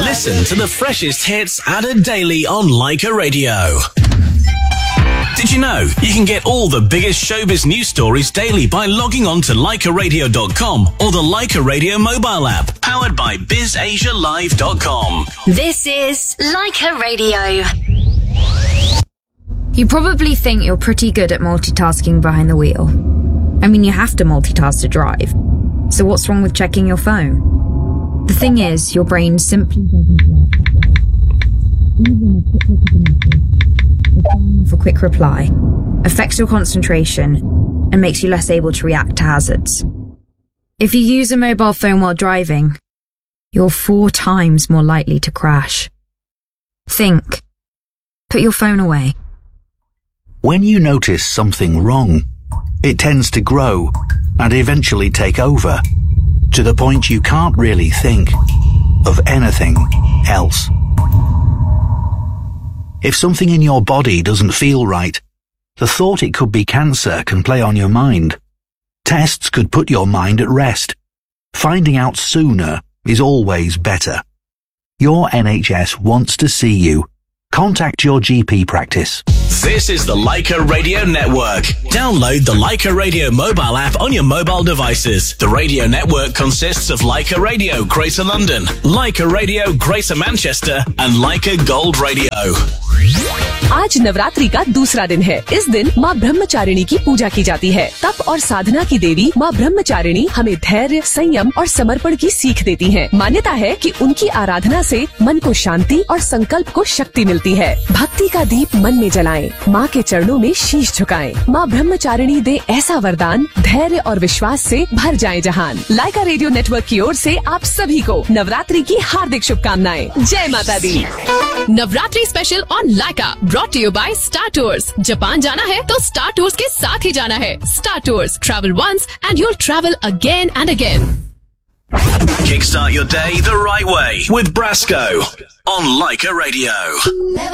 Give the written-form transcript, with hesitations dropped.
Listen to the freshest hits added daily on Leica Radio. Did you know you can get all the biggest showbiz news stories daily by logging on to LeicaRadio.com or the Leica Radio mobile app, powered by BizAsiaLive.com. This is Leica Radio. You probably think you're pretty good at multitasking behind the wheel. I mean, you have to multitask to drive. So what's wrong with checking your phone? The thing is, your brain simply doesn't work. Even for quick reply affects your concentration and makes you less able to react to hazards. If you use a mobile phone while driving, you're 4 times more likely to crash. Think. Put your phone away. When you notice something wrong, it tends to grow and eventually take over, to the point you can't really think of anything else. If something in your body doesn't feel right, the thought it could be cancer can play on your mind. Tests could put your mind at rest. Finding out sooner is always better. Your NHS wants to see you. Contact your GP practice. This is the Leica Radio Network. Download the Leica Radio mobile app on your mobile devices. The radio network consists of Leica Radio Greater London, Leica Radio Greater Manchester and Leica Gold Radio. आज नवरात्रि का दूसरा दिन है। इस दिन माँ ब्रह्मचारिणी की पूजा की जाती है। तप और साधना की देवी माँ ब्रह्मचारिणी हमें धैर्य, संयम और समर्पण की सीख देती हैं। मान्यता है कि उनकी आराधना से मन को शांति और संकल्प को शक्ति मिलती है। भक्ति का दीप मन में जलाएं, माँ के चरणों में शीश झुकाएं। माँ ब्रह्मचारिणी दे ऐसा वरदान, धैर्य और विश्वास से भर जाए जहान। लाइका रेडियो नेटवर्क की ओर से आप सभी को नवरात्रि की हार्दिक शुभकामनाएं। जय माता दी। Navratri special on Lyca brought you by star tours. Japan जाना है तो स्टार टूर्स के साथ ही जाना है। Star tours, travel once and you'll travel again and again. Kickstart your day the right way with Brasco on Leica Radio.